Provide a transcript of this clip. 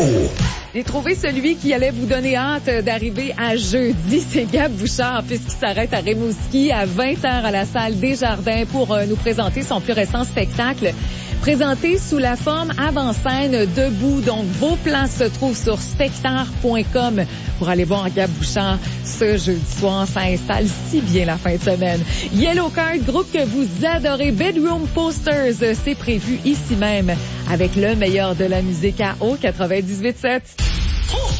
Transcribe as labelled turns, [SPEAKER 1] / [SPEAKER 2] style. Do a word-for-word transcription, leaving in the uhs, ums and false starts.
[SPEAKER 1] J'ai trouvé celui qui allait vous donner hâte d'arriver à jeudi. C'est Gab Bouchard, puisqu'il s'arrête à Rimouski à vingt heures à la salle Desjardins pour euh, nous présenter son plus récent spectacle. Présenté sous la forme avant-scène debout. Donc, vos plans se trouvent sur spectar point com pour aller voir Gab Bouchard ce jeudi soir. Ça installe si bien la fin de semaine. Yellow Card, groupe que vous adorez. Bedroom Posters, c'est prévu ici même avec le meilleur de la musique à O quatre-vingt-dix-huit sept.